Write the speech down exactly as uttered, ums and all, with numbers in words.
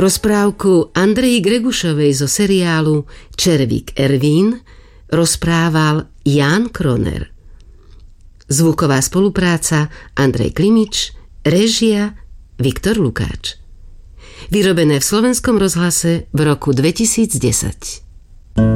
Rozprávku Andreji Gregušovej zo seriálu Červík Ervín rozprával Ján Kroner. Zvuková spolupráca Andrej Klimič, réžia Viktor Lukáč. Vyrobené v Slovenskom rozhlase v roku dvetisícdesať.